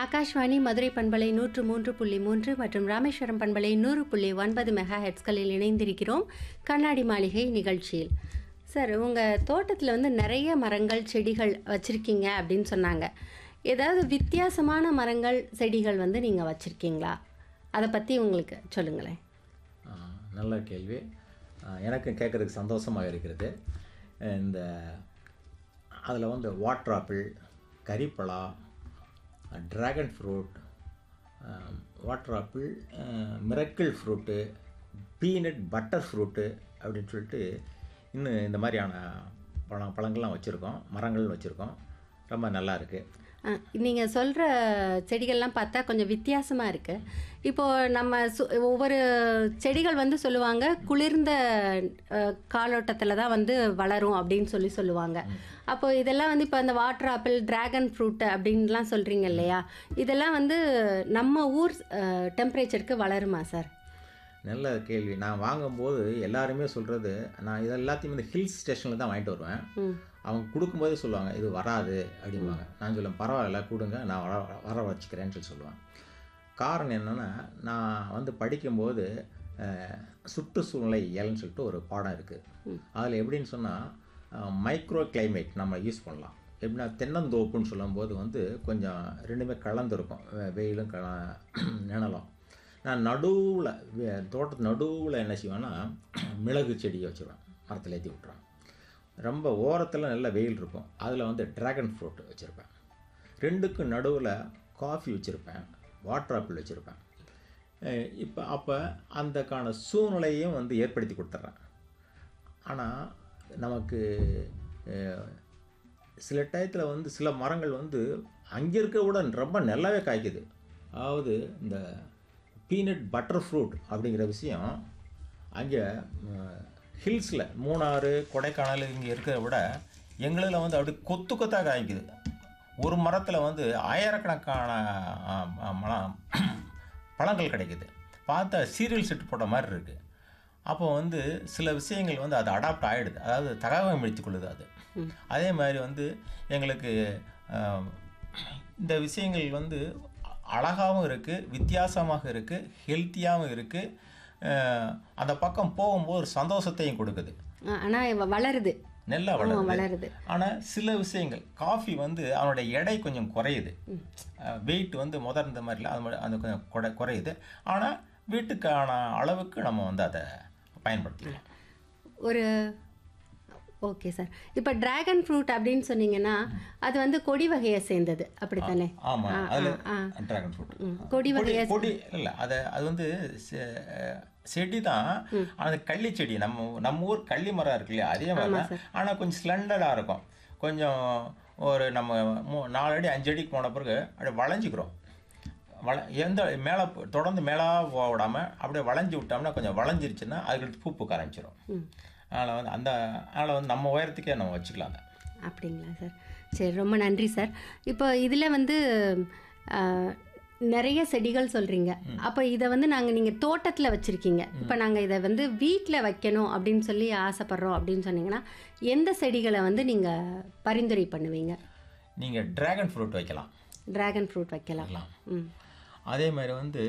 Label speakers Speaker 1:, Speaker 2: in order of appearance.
Speaker 1: ஆகாஷ்வாணி மதுரை பண்பலை 103.3 மற்றும் ராமேஸ்வரம் பண்பலை 100.9 மெகா ஹெட்ஸ்களில் இணைந்திருக்கிறோம் கண்ணாடி மாளிகை நிகழ்ச்சியில். சார், உங்கள் தோட்டத்தில் வந்து நிறைய மரங்கள் செடிகள் வச்சுருக்கீங்க அப்படின்னு சொன்னாங்க. ஏதாவது வித்தியாசமான மரங்கள் செடிகள் வந்து நீங்கள் வச்சுருக்கீங்களா? அதை பற்றி உங்களுக்கு சொல்லுங்களேன்.
Speaker 2: நல்ல கேள்வி. எனக்கும் கேட்குறதுக்கு சந்தோஷமாக இருக்கிறது. இந்த அதில் வந்து water apple, கரிப்பலா, dragon fruit, water apple, miracle fruit, peanut butter fruit அப்படின்னு சொல்லிட்டு இன்னும் இந்த மாதிரியான பழங்கள்லாம் வச்சுருக்கோம், மரங்கள் வச்சுருக்கோம். ரொம்ப நல்லா இருக்குது.
Speaker 1: நீங்கள் சொல்கிற செடிகள்லாம் பார்த்தா கொஞ்சம் வித்தியாசமாக இருக்குது. இப்போது நம்ம ஒவ்வொரு செடிகள் வந்து சொல்லுவாங்க குளிர்ந்த காலோட்டத்தில் தான் வந்து வளரும் அப்படின்னு சொல்லுவாங்க. அப்போது இதெல்லாம் வந்து இப்போ அந்த வாட்டர் ஆப்பிள், ட்ராகன் ஃப்ரூட் அப்படின்லாம் சொல்கிறீங்க இல்லையா, இதெல்லாம் வந்து நம்ம ஊர் டெம்பரேச்சருக்கு வளருமா சார்?
Speaker 2: நல்ல கேள்வி. நான் வாங்கும்போது எல்லாருமே சொல்கிறது, நான் இது எல்லாத்தையும் இந்த ஹில்ஸ் ஸ்டேஷனில் தான் வாங்கிட்டு வருவேன். அவங்க கொடுக்கும்போதே சொல்லுவாங்க இது வராது அப்படிம்பாங்க. நான் சொல்லுவேன் பரவாயில்ல கொடுங்க, நான் வர வச்சுக்கிறேன்னு சொல்லுவேன். காரணம் என்னென்னா, நான் வந்து படிக்கும்போது சுற்றுச்சூழ்நிலை இயல்னு சொல்லிட்டு ஒரு பாடம் இருக்குது. அதில் எப்படின்னு சொன்னால், மைக்ரோ கிளைமேட் நம்ம யூஸ் பண்ணலாம். எப்படின்னா தென்னந்தோப்புன்னு சொல்லும்போது வந்து கொஞ்சம் ரெண்டுமே கலந்துருக்கும், வெயிலும் நிழலும். நான் நடுவில் தோட்டத்து நடுவில் என்ன செய்வேன்னா, மிளகு செடியை வச்சுருவேன், மரத்தில் ஏற்றி விட்ருவேன். ரொம்ப ஓரத்தில் நல்ல வெயில் இருக்கும், அதில் வந்து ட்ராகன் ஃப்ரூட் வச்சுருப்பேன். ரெண்டுக்கும் நடுவில் காஃபி வச்சுருப்பேன், வாட்டர் ஆப்பிள் வச்சுருப்பேன். அப்போ அந்தக்கான சூழ்நிலையும் வந்து ஏற்படுத்தி கொடுத்துட்றேன். ஆனால் நமக்கு சில டயத்தில் வந்து சில மரங்கள் வந்து அங்கே இருக்க விட ரொம்ப நல்லாவே காய்க்குது. அதாவது இந்த பீனட் பட்டர் ஃப்ரூட் அப்படிங்கிற விஷயம் அங்கே ஹில்ஸில் மூணாறு, கொடைக்கானல் இங்கே இருக்கிறத விட எங்களில் வந்து அப்படி கொத்து கொத்தாக காய்க்குது. ஒரு மரத்தில் வந்து ஆயிரக்கணக்கான பழங்கள் கிடைக்குது. பார்த்தா சீரியல் செட் போட்ட மாதிரி இருக்குது. அப்போ வந்து சில விஷயங்கள் வந்து அது அடாப்ட் ஆகிடுது, அதாவது தகவமைத்து கொள்ளுது அது. அதே மாதிரி வந்து எங்களுக்கு இந்த விஷயங்கள் வந்து அழகாகவும் இருக்குது, வித்தியாசமாக இருக்குது, ஹெல்த்தியாகவும் இருக்குது. அந்த பக்கம் போகும்போது ஒரு சந்தோஷத்தையும் கொடுக்குது. ஆனால்
Speaker 1: வளருது,
Speaker 2: நல்லா வளருது. ஆனால் சில விஷயங்கள், காஃபி வந்து அவனுடைய எடை கொஞ்சம் குறையுது, வெயிட் வந்து முதர்ந்த மாதிரில அது கொஞ்சம் குறையுது. ஆனால் வீட்டுக்கான அளவுக்கு நம்ம வந்து அதை பயன்படுத்திக்கலாம்.
Speaker 1: ஒரு ஓகே சார். இப்போ ட்ராகன் ஃப்ரூட் அப்படின்னு சொன்னீங்கன்னா அது வந்து கொடி வகையை சேர்ந்தது அப்படித்தானே?
Speaker 2: ஆமாம், அதில் ட்ராகன் ஃப்ரூட்
Speaker 1: கொடி வகையை
Speaker 2: இல்லை, அது வந்து செடி தான். அது கள்ளி செடி, நம்ம ஊர் கள்ளி மரம் இருக்கு இல்லையா, அதே மாதிரி தான். ஆனால் கொஞ்சம் ஸ்லண்டடாக இருக்கும். கொஞ்சம் ஒரு நம்ம 4 அடி 5 அடிக்கு போன பிறகு அப்படியே வளைஞ்சிக்கிறோம். எந்த மேலே தொடர்ந்து மேலே போக விடாமல் அப்படியே வளைஞ்சி விட்டோம்னா, கொஞ்சம் வளைஞ்சிருச்சுன்னா அதுக்கு பூ பூக்க ஆரம்பிச்சிடும். அதனால் வந்து அதனால் வந்து நம்ம உயரத்துக்கே நம்ம வச்சுக்கலாம்.
Speaker 1: அப்படிங்களா சார்? சரி, ரொம்ப நன்றி சார். இப்போ இதில் வந்து நிறைய செடிகள் சொல்கிறீங்க. அப்போ இதை வந்து நீங்கள் தோட்டத்தில் வச்சுருக்கீங்க. இப்போ நாங்கள் இதை வந்து வீட்டில் வைக்கணும் அப்படின்னு சொல்லி ஆசைப்பட்றோம் அப்படின்னு சொன்னீங்கன்னா எந்த செடிகளை வந்து நீங்கள் பரிந்துரை பண்ணுவீங்க?
Speaker 2: நீங்கள் ட்ராகன் ஃப்ரூட் வைக்கலாம்.
Speaker 1: ட்ராகன் ஃப்ரூட் வைக்கலாம்.
Speaker 2: அதே மாதிரி வந்து